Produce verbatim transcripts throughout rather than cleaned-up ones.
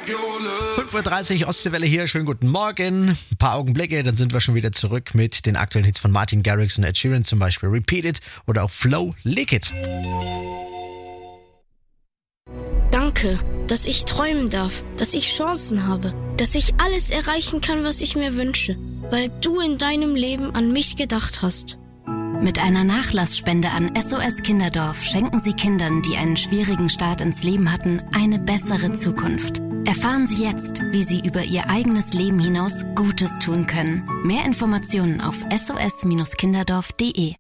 fünf Uhr dreißig Ostseewelle hier, schönen guten Morgen. Ein paar Augenblicke, dann sind wir schon wieder zurück mit den aktuellen Hits von Martin Garrix und Ed Sheeran, zum Beispiel Repeat It oder auch Flow, Lick It. Danke, dass ich träumen darf, dass ich Chancen habe, dass ich alles erreichen kann, was ich mir wünsche, weil du in deinem Leben an mich gedacht hast. Mit einer Nachlassspende an S O S Kinderdorf schenken Sie Kindern, die einen schwierigen Start ins Leben hatten, eine bessere Zukunft. Erfahren Sie jetzt, wie Sie über Ihr eigenes Leben hinaus Gutes tun können. Mehr Informationen auf s o s kinderdorf punkt d e.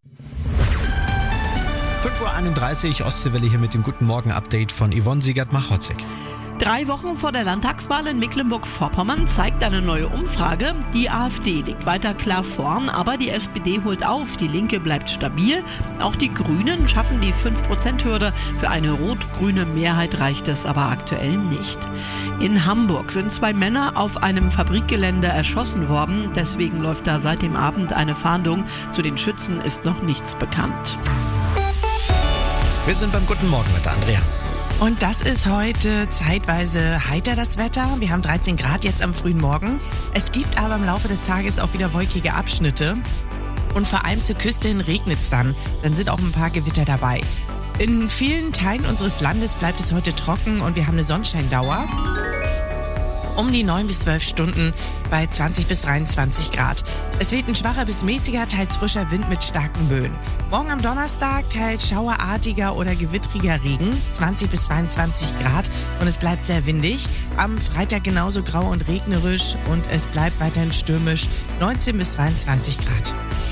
fünf Uhr einunddreißig Ostseewelle hier mit dem Guten Morgen-Update von Yvonne Siegert-Machotzek. Drei Wochen vor der Landtagswahl in Mecklenburg-Vorpommern zeigt eine neue Umfrage, die AfD liegt weiter klar vorn, aber die S P D holt auf, die Linke bleibt stabil. Auch die Grünen schaffen die fünf Prozent Hürde. Für eine rot-grüne Mehrheit reicht es aber aktuell nicht. In Hamburg sind zwei Männer auf einem Fabrikgelände erschossen worden. Deswegen läuft da seit dem Abend eine Fahndung. Zu den Schützen ist noch nichts bekannt. Wir sind beim Guten Morgen mit der Andrea. Und das ist heute zeitweise heiter, das Wetter. Wir haben dreizehn Grad jetzt am frühen Morgen. Es gibt aber im Laufe des Tages auch wieder wolkige Abschnitte. Und vor allem zur Küste hin regnet es dann. Dann sind auch ein paar Gewitter dabei. In vielen Teilen unseres Landes bleibt es heute trocken und wir haben eine Sonnenscheindauer um die neun bis zwölf Stunden bei zwanzig bis dreiundzwanzig Grad. Es weht ein schwacher bis mäßiger, teils frischer Wind mit starken Böen. Morgen am Donnerstag teils schauerartiger oder gewittriger Regen, zwanzig bis zweiundzwanzig Grad und es bleibt sehr windig. Am Freitag genauso grau und regnerisch und es bleibt weiterhin stürmisch, neunzehn bis zweiundzwanzig Grad.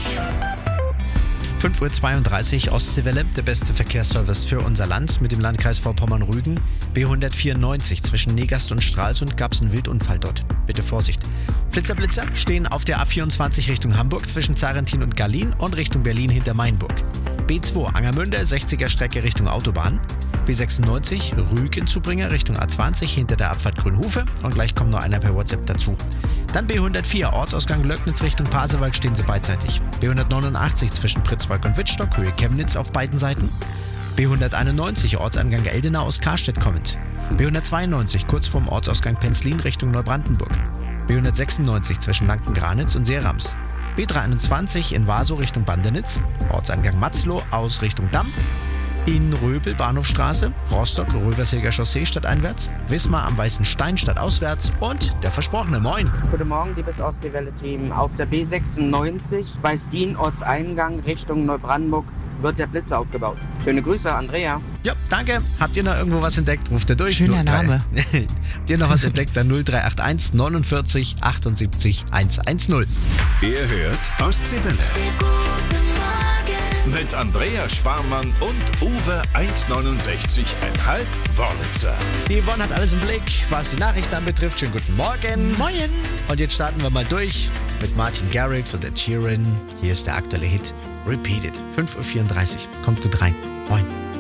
fünf Uhr zweiunddreißig Ostseewelle, der beste Verkehrsservice für unser Land mit dem Landkreis Vorpommern-Rügen. B hundertvierundneunzig zwischen Negast und Stralsund gab es einen Wildunfall dort. Bitte Vorsicht. Flitzer-Blitzer stehen auf der A vierundzwanzig Richtung Hamburg zwischen Zarentin und Gallin und Richtung Berlin hinter Mainburg. B zwei Angermünde, sechziger Strecke Richtung Autobahn. B sechsundneunzig Rügen-Zubringer Richtung A zwanzig hinter der Abfahrt Grünhufe und gleich kommt noch einer per WhatsApp dazu. Dann B hundertvier Ortsausgang Löcknitz Richtung Pasewalk stehen sie beidseitig. B hundertneunundachtzig zwischen Pritzwalk und Wittstock, Höhe Chemnitz auf beiden Seiten. B hunderteinundneunzig Ortsangang Eldenau aus Karstedt kommend. B hundertzweiundneunzig kurz vorm Ortsausgang Penzlin Richtung Neubrandenburg. B hundertsechsundneunzig zwischen Lanken-Granitz und Seerams. B dreiundzwanzig in Waso Richtung Bandenitz. Ortsangang Matzloh aus Richtung Damm. In Röbel, Bahnhofstraße, Rostock, Röverseger Chaussee stadteinwärts, Wismar am Weißen Stein stadtauswärts und der versprochene Moin. Guten Morgen, liebes Ostseewelle-Team. Auf der B sechsundneunzig bei Stien Ortseingang Richtung Neubrandenburg wird der Blitz aufgebaut. Schöne Grüße, Andrea. Ja, danke. Habt ihr noch irgendwo was entdeckt? Ruft ihr durch. Schöner Name. Habt ihr noch was entdeckt? Dann null drei acht eins neunundvierzig achtundsiebzig hundertzehn. Ihr hört Ostseewelle. Mit Andrea Sparmann und Uwe eins neunundsechzig Komma fünf Wörlitzer. Die Yvonne hat alles im Blick, was die Nachrichten anbetrifft. Schönen guten Morgen. Moin. Und jetzt starten wir mal durch mit Martin Garrix und Ed Sheeran. Hier ist der aktuelle Hit Repeat It. fünf Uhr vierunddreißig. Kommt gut rein. Moin.